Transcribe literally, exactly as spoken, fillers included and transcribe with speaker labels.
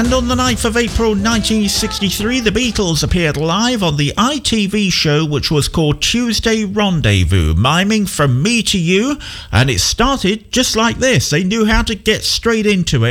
Speaker 1: And on the ninth of April nineteen sixty-three, the Beatles appeared live on the I T V show which was called Tuesday Rendezvous, miming From Me to You, and it started just like this. They knew how to get straight into it.